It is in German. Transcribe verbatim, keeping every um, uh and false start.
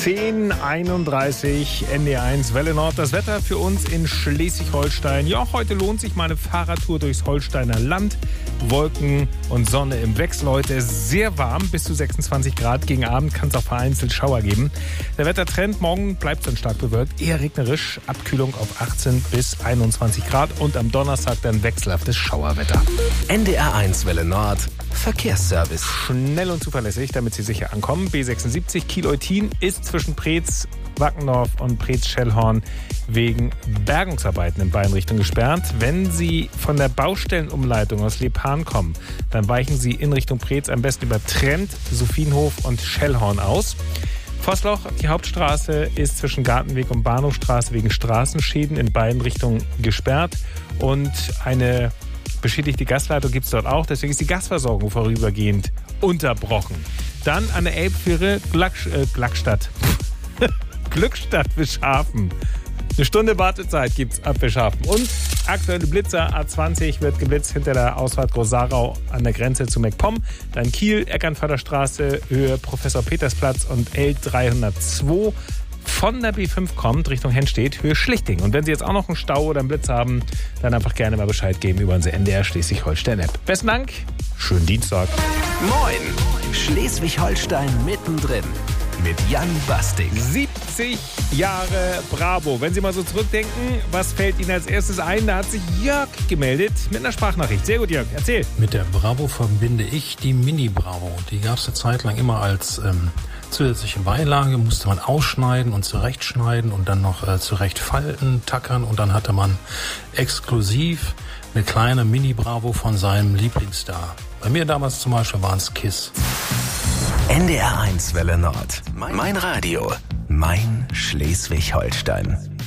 zehn Uhr einunddreißig, N D R eins Welle Nord. Das Wetter für uns in Schleswig-Holstein. Ja, heute lohnt sich mal eine Fahrradtour durchs Holsteiner Land. Wolken und Sonne im Wechsel. Heute sehr warm, bis zu sechsundzwanzig Grad. Gegen Abend kann es auch vereinzelt Schauer geben. Der Wettertrend, morgen bleibt es dann stark bewölkt, eher regnerisch. Abkühlung auf achtzehn bis einundzwanzig Grad und am Donnerstag dann wechselhaftes Schauerwetter. N D R eins Welle Nord, Verkehrsservice. Schnell und zuverlässig, damit Sie sicher ankommen. B sechsundsiebzig Kiel-Eutin ist zwischen Preetz, Wackendorf und Preetz-Schellhorn wegen Bergungsarbeiten in beiden Richtungen gesperrt. Wenn Sie von der Baustellenumleitung aus Lepan kommen, dann weichen Sie in Richtung Preetz am besten über Trent, Sophienhof und Schellhorn aus. Vosloch, die Hauptstraße, ist zwischen Gartenweg und Bahnhofstraße wegen Straßenschäden in beiden Richtungen gesperrt. Und eine beschädigte Gasleitung gibt es dort auch. Deswegen ist die Gasversorgung vorübergehend unterbrochen. Dann an der Elbfähre Glack, äh, Glackstadt. Glückstadt Bischhafen. Eine Stunde Wartezeit gibt es ab Bischhafen. Und aktuelle Blitzer, A zwanzig wird geblitzt hinter der Ausfahrt Großarau an der Grenze zu MacPom. Dann Kiel, Eckernförderstraße, Höhe Professor Petersplatz und L dreihundertzwei. Von der B fünf kommt, Richtung Hennstedt, Höhe Schlichting. Und wenn Sie jetzt auch noch einen Stau oder einen Blitz haben, dann einfach gerne mal Bescheid geben über unsere N D R Schleswig-Holstein-App. Besten Dank, schönen Dienstag. Moin, Schleswig-Holstein mittendrin mit Jan Basting. siebzig Jahre Bravo. Wenn Sie mal so zurückdenken, was fällt Ihnen als erstes ein? Da hat sich Jörg gemeldet mit einer Sprachnachricht. Sehr gut, Jörg, erzähl. Mit der Bravo verbinde ich die Mini-Bravo. Die gab es eine Zeit lang immer als ähm, zusätzliche Beilage, musste man ausschneiden und zurechtschneiden und dann noch äh, zurecht falten, tackern und dann hatte man exklusiv eine kleine Mini-Bravo von seinem Lieblingsstar. Bei mir damals zum Beispiel waren es Kiss. N D R eins Welle Nord. Mein Radio. Mein Schleswig-Holstein.